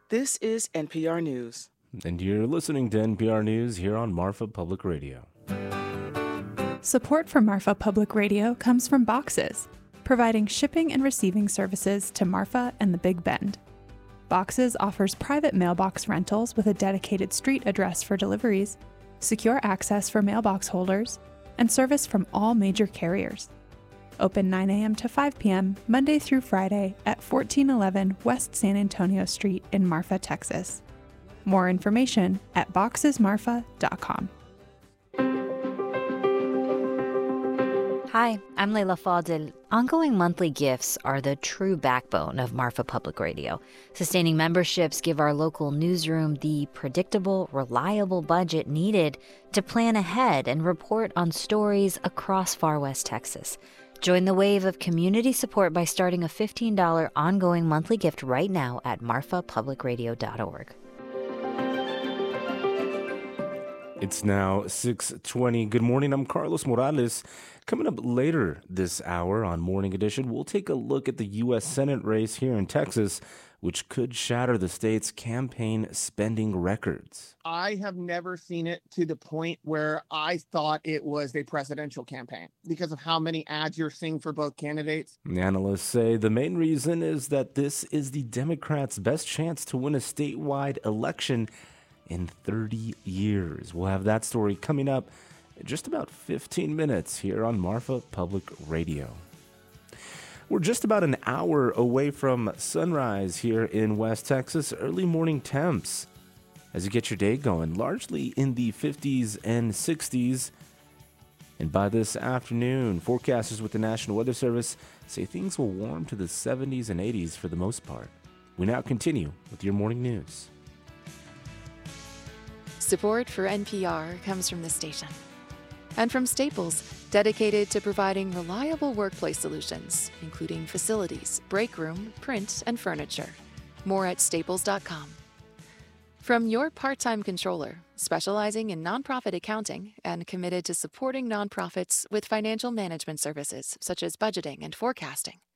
This is NPR News. And you're listening to NPR News here on Marfa Public Radio. Support for Marfa Public Radio comes from Boxes, providing shipping and receiving services to Marfa and the Big Bend. Boxes offers private mailbox rentals with a dedicated street address for deliveries, secure access for mailbox holders, and service from all major carriers. Open 9 a.m. to 5 p.m. Monday through Friday at 1411 West San Antonio Street in Marfa, Texas. More information at boxesmarfa.com. Hi, I'm Leila Fadel. Ongoing monthly gifts are the true backbone of Marfa Public Radio. Sustaining memberships give our local newsroom the predictable, reliable budget needed to plan ahead and report on stories across far West Texas. Join the wave of community support by starting a $15 ongoing monthly gift right now at marfapublicradio.org. It's now 6:20. Good morning. I'm Carlos Morales. Coming up later this hour on Morning Edition, we'll take a look at the U.S. Senate race here in Texas, which could shatter the state's campaign spending records. I have never seen it to the point where I thought it was a presidential campaign because of how many ads you're seeing for both candidates. Analysts say the main reason is that this is the Democrats' best chance to win a statewide election in 30 years. We'll have that story coming up in just about 15 minutes here on Marfa Public Radio. We're just about an hour away from sunrise here in West Texas. Early morning temps as you get your day going, largely in the 50s and 60s. And by this afternoon, forecasters with the National Weather Service say things will warm to the 70s and 80s for the most part. We now continue with your morning news. Support for NPR comes from the station and from Staples, dedicated to providing reliable workplace solutions, including facilities, break room, print, and furniture. More at staples.com. From your part-time controller, specializing in nonprofit accounting and committed to supporting nonprofits with financial management services such as budgeting and forecasting.